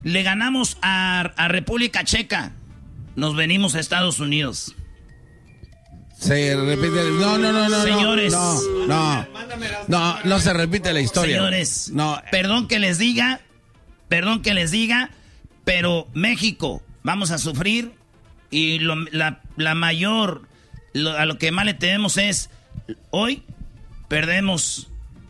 Le ganamos a República Checa. Nos venimos a Estados Unidos. Se repite. No. Señores. No se repite la historia. Señores. No. Perdón que les diga, pero México, vamos a sufrir. Y la mayor, a lo que más le tenemos es, hoy perdemos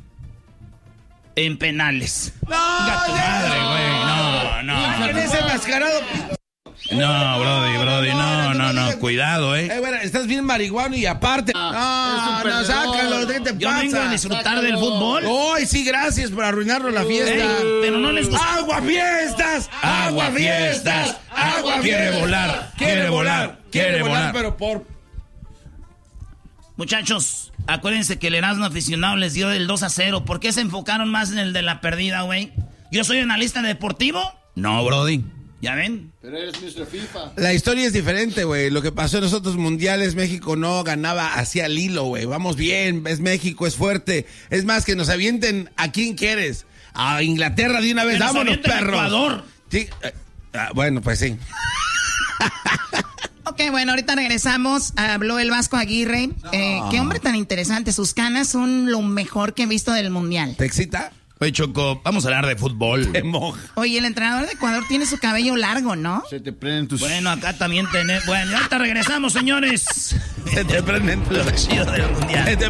en penales. ¡No! Gato madre, güey. No. ¿Quién es enmascarado? No, Brody, no, cuidado, Bueno, estás bien marihuano y aparte. No, sácalo, ¿qué te pasa? Yo vengo a disfrutar del fútbol. Ay, sí, gracias por arruinarnos la fiesta. Pero no les gusta. ¡Agua fiestas! Quiere volar, pero por... Muchachos, acuérdense que el Erasmo aficionado les dio el 2-0. ¿Por qué se enfocaron más en el de la perdida, güey? ¿Yo soy analista deportivo? No, Brody. ¿Ya ven? Pero eres Mr. FIFA. La historia es diferente, güey. Lo que pasó en los otros mundiales, México no ganaba hacia el hilo, güey. Vamos bien, es México, es fuerte. Es más, que nos avienten a quién quieres. A Inglaterra de una vez. Que nos ¡Vámonos, avienten a perros! Ecuador. Sí, bueno, pues sí. Ok, bueno, ahorita regresamos. Habló el Vasco Aguirre. Qué hombre tan interesante. Sus canas son lo mejor que he visto del mundial. ¿Te excita? Oye, Choco, vamos a hablar de fútbol. Te moja. Oye, el entrenador de Ecuador tiene su cabello largo, ¿no? Se te prenden tus... Bueno, acá también tenemos... Bueno, ahorita regresamos, señores. Se te prenden Lo chido del mundial.